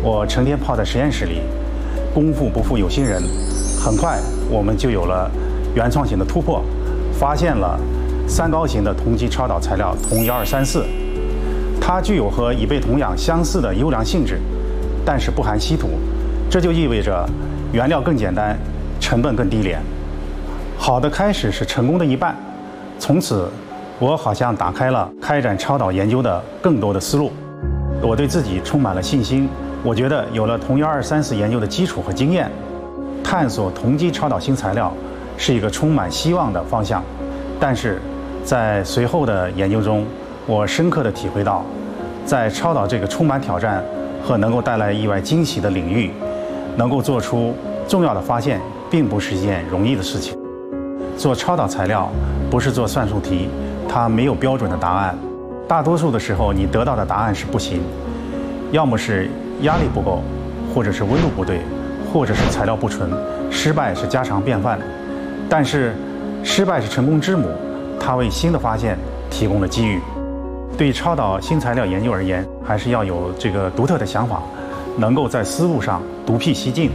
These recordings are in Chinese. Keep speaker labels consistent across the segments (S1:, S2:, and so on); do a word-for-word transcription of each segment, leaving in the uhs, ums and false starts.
S1: 我成天泡在实验室里，功夫不负有心人，很快我们就有了原创性的突破，发现了三高型的同基超导材料铜一二三四，它具有和乙苯同氧相似的优良性质，但是不含稀土，这就意味着原料更简单，成本更低廉。好的开始是成功的一半，从此我好像打开了开展超导研究的更多的思路。我对自己充满了信心，我觉得有了铜一二三四研究的基础和经验，探索同基超导新材料是一个充满希望的方向。但是在随后的研究中，我深刻地体会到，在超导这个充满挑战和能够带来意外惊喜的领域，能够做出重要的发现，并不是一件容易的事情。做超导材料不是做算术题，它没有标准的答案。大多数的时候，你得到的答案是不行，要么是压力不够，或者是温度不对，或者是材料不纯，失败是家常便饭。但是，失败是成功之母，它为新的发现提供了机遇。对超导新材料研究而言，还是要有这个独特的想法，能够在思路上独辟蹊径。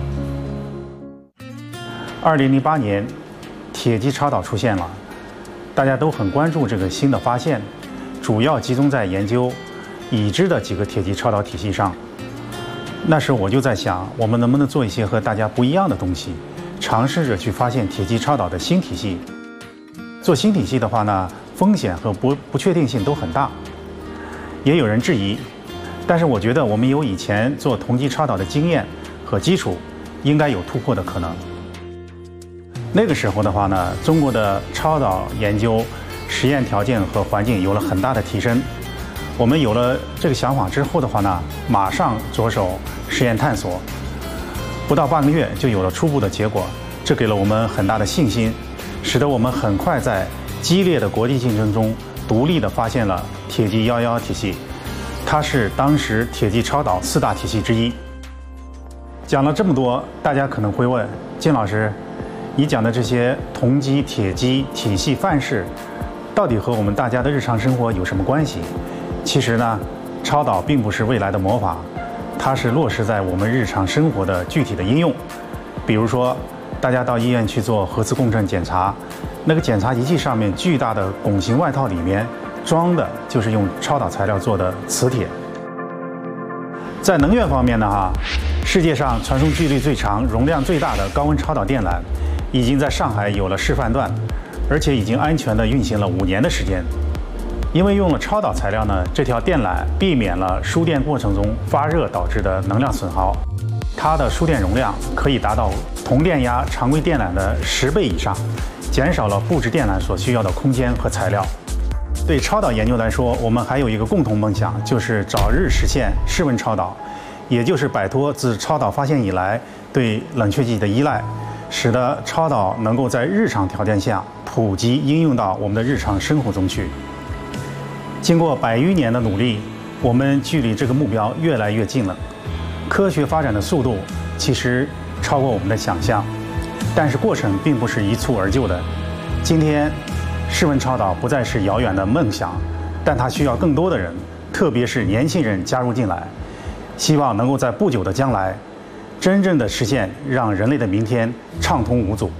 S1: 二零零八年，铁基超导出现了，大家都很关注这个新的发现，主要集中在研究已知的几个铁基超导体系上。那时我就在想，我们能不能做一些和大家不一样的东西，尝试着去发现铁基超导的新体系。做新体系的话呢，风险和不不确定性都很大，也有人质疑。但是我觉得我们有以前做同基超导的经验和基础，应该有突破的可能。那个时候的话呢，中国的超导研究实验条件和环境有了很大的提升。我们有了这个想法之后的话呢，马上着手实验探索，不到半个月就有了初步的结果，这给了我们很大的信心，使得我们很快在激烈的国际竞争中独立地发现了铁基一一一体系，它是当时铁基超导四大体系之一。讲了这么多，大家可能会问，金老师，你讲的这些同基、铁基体系范式，到底和我们大家的日常生活有什么关系？其实呢，超导并不是未来的魔法，它是落实在我们日常生活的具体的应用。比如说，大家到医院去做核磁共振检查，那个检查仪器上面巨大的拱形外套里面装的就是用超导材料做的磁铁。在能源方面呢，哈，世界上传输距离最长、容量最大的高温超导电缆，已经在上海有了示范段，而且已经安全地运行了五年的时间。因为用了超导材料呢，这条电缆避免了输电过程中发热导致的能量损耗，它的输电容量可以达到同电压常规电缆的十倍以上，减少了布置电缆所需要的空间和材料。对超导研究来说，我们还有一个共同梦想，就是早日实现室温超导，也就是摆脱自超导发现以来对冷却剂的依赖，使得超导能够在日常条件下普及应用到我们的日常生活中去。经过百余年的努力，我们距离这个目标越来越近了。科学发展的速度其实超过我们的想象，但是过程并不是一蹴而就的。今天，室温超导不再是遥远的梦想，但它需要更多的人，特别是年轻人加入进来。希望能够在不久的将来，真正的实现让人类的明天畅通无阻。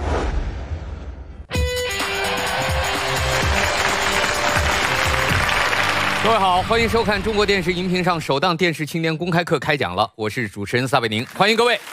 S2: 各位好，欢迎收看中国电视荧屏上首档电视青年公开课开讲了，我是主持人撒贝宁，欢迎各位。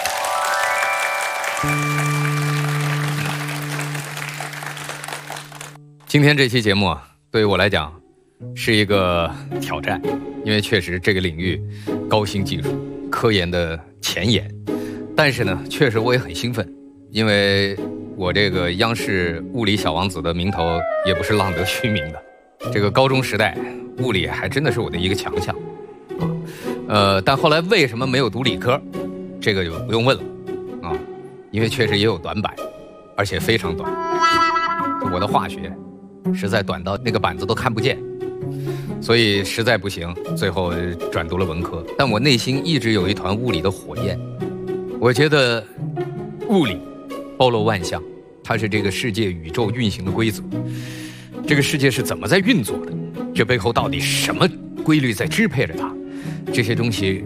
S2: 今天这期节目啊，对于我来讲是一个挑战，因为确实这个领域高新技术、科研的前沿，但是呢，确实我也很兴奋，因为我这个央视物理小王子的名头也不是浪得虚名的。这个高中时代，物理还真的是我的一个强项，啊，呃，但后来为什么没有读理科，这个就不用问了，啊，因为确实也有短板，而且非常短。我的化学实在短到那个板子都看不见，所以实在不行，最后转读了文科。但我内心一直有一团物理的火焰，我觉得物理包罗万象，它是这个世界宇宙运行的规则。这个世界是怎么在运作的？这背后到底什么规律在支配着它？这些东西